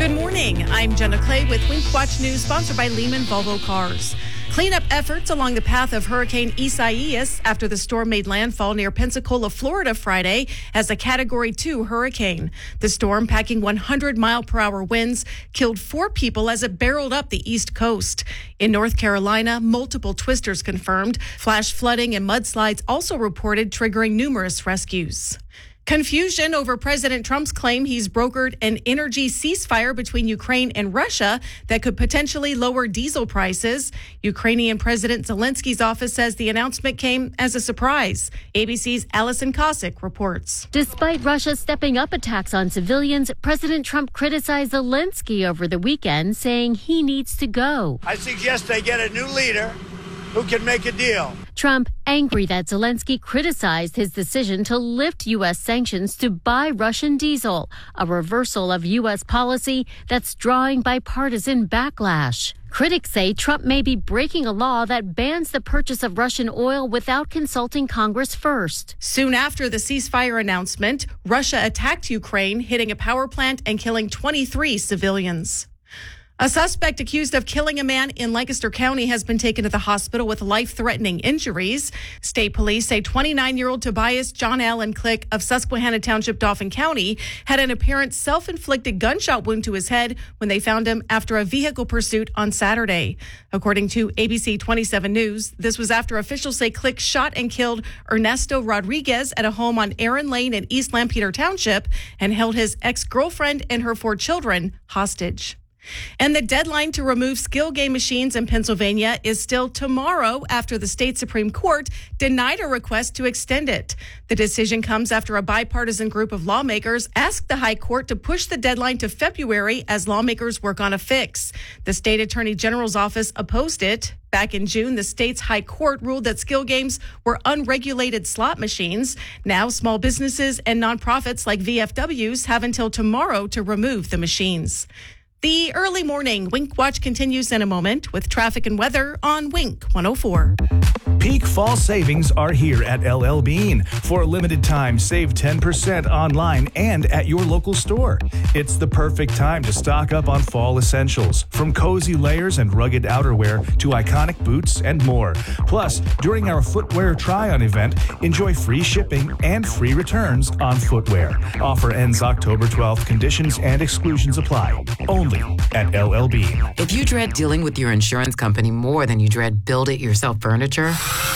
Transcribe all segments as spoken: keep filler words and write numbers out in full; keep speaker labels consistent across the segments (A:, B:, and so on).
A: Good morning. I'm Jenna Clay with Wink Watch News, sponsored by Lehman Volvo Cars. Cleanup efforts along the path of Hurricane Isaias after the storm made landfall near Pensacola, Florida Friday as a Category two hurricane. The storm, packing one hundred mile per hour winds, killed four people as it barreled up the East Coast. In North Carolina, multiple twisters confirmed. Flash flooding and mudslides also reported, triggering numerous rescues. Confusion over President Trump's claim he's brokered an energy ceasefire between Ukraine and Russia that could potentially lower diesel prices. Ukrainian President Zelensky's office says the announcement came as a surprise. A B C's Allison Cossack reports.
B: Despite Russia stepping up attacks on civilians, President Trump criticized Zelensky over the weekend, saying he needs to go.
C: I suggest they get a new leader who can make a deal.
B: Trump angry that Zelensky criticized his decision to lift U S sanctions to buy Russian diesel, a reversal of U S policy that's drawing bipartisan backlash. Critics say Trump may be breaking a law that bans the purchase of Russian oil without consulting Congress first.
A: Soon after the ceasefire announcement, Russia attacked Ukraine, hitting a power plant and killing twenty-three civilians. A suspect accused of killing a man in Lancaster County has been taken to the hospital with life-threatening injuries. State police say twenty-nine-year-old Tobias John Allen Click of Susquehanna Township, Dauphin County, had an apparent self-inflicted gunshot wound to his head when they found him after a vehicle pursuit on Saturday. According to A B C twenty-seven News, this was after officials say Click shot and killed Ernesto Rodriguez at a home on Aaron Lane in East Lampeter Township and held his ex-girlfriend and her four children hostage. And the deadline to remove skill game machines in Pennsylvania is still tomorrow after the state Supreme Court denied a request to extend it. The decision comes after a bipartisan group of lawmakers asked the High Court to push the deadline to February as lawmakers work on a fix. The state attorney general's office opposed it. Back in June, the state's High Court ruled that skill games were unregulated slot machines. Now, small businesses and nonprofits like V F Ws have until tomorrow to remove the machines. The early morning Wink Watch continues in a moment with traffic and weather on Wink one oh four.
D: Peak fall savings are here at L L Bean. For a limited time, save ten percent online and at your local store. It's the perfect time to stock up on fall essentials, from cozy layers and rugged outerwear to iconic boots and more. Plus, during our footwear try-on event, enjoy free shipping and free returns on footwear. Offer ends October twelfth. Conditions and exclusions apply. Only at L L Bean.
E: If you dread dealing with your insurance company more than you dread build-it-yourself furniture,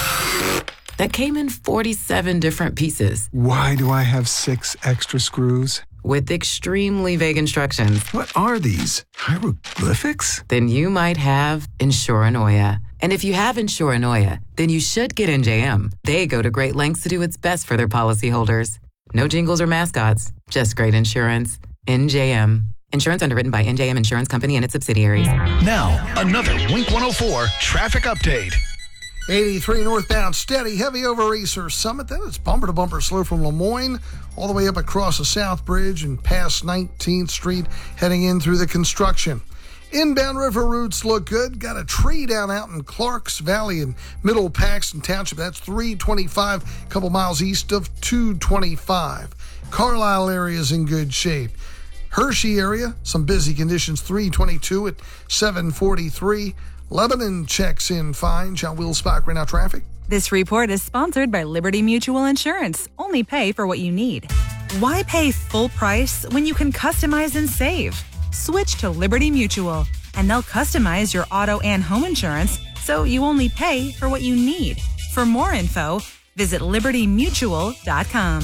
E: that came in forty-seven different pieces.
F: Why do I have six extra screws?
E: With extremely vague instructions.
F: What are these? Hieroglyphics?
E: Then you might have Insuranoia. And if you have Insuranoia, then you should get N J M. They go to great lengths to do what's best for their policyholders. No jingles or mascots, just great insurance. N J M. Insurance underwritten by N J M Insurance Company and its subsidiaries.
G: Now, another Wink one oh four traffic update.
H: eighty-three northbound, steady, heavy over Research Summit. Then it's bumper to bumper slow from Lemoyne all the way up across the South Bridge and past nineteenth Street, heading in through the construction. Inbound river routes look good. Got a tree down out in Clarks Valley in Middle Paxton Township. That's three twenty-five, a couple miles east of two twenty-five. Carlisle area is in good shape. Hershey area, some busy conditions, three twenty-two at seven forty-three. Lebanon checks in fine. John Wilsbach, right now traffic.
I: This report is sponsored by Liberty Mutual Insurance. Only pay for what you need. Why pay full price when you can customize and save? Switch to Liberty Mutual, and they'll customize your auto and home insurance so you only pay for what you need. For more info, visit liberty mutual dot com.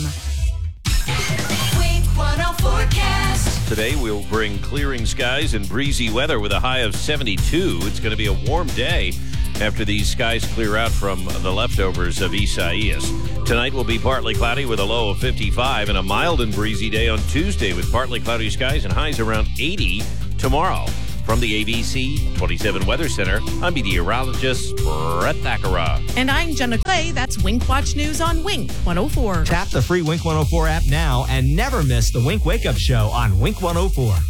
J: Wink one oh forecast.
K: Today we'll bring clearing skies and breezy weather with a high of seventy-two. It's going to be a warm day after these skies clear out from the leftovers of Isaias. Tonight will be partly cloudy with a low of fifty-five and a mild and breezy day on Tuesday with partly cloudy skies and highs around eighty tomorrow. From the A B C twenty-seven Weather Center, I'm meteorologist Brett Thakara.
A: And I'm Jenna Clay. That's Wink Watch News on Wink one oh four.
L: Tap the free Wink one oh four app now and never miss the Wink Wake Up Show on Wink one oh four.